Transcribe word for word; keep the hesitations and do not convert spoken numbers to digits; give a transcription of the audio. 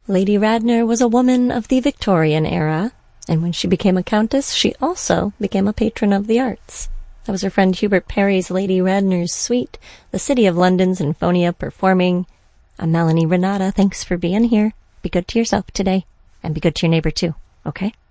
Lady Radnor was a woman of the Victorian era, and when she became a countess, she also became a patron of the arts. That was her friend Hubert Parry's Lady Radnor's Suite, the City of London Sinfonia performing. I'm Melanie Renata. Thanks for being here. Be good to yourself today, and be good to your neighbor too, okay?